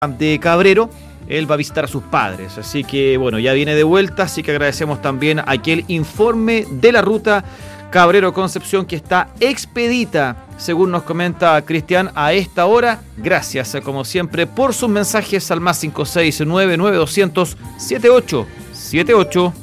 de Cabrero, él va a visitar a sus padres. Así que, bueno, ya viene de vuelta, así que agradecemos también aquel informe de la ruta Cabrero-Concepción que está expedita, según nos comenta Cristian, a esta hora. Gracias, como siempre, por sus mensajes al más 569-9200-7878.